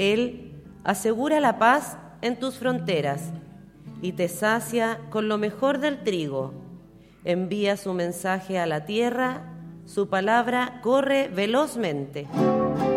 Él asegura la paz en tus fronteras y te sacia con lo mejor del trigo. Envía su mensaje a la tierra, su palabra corre velozmente.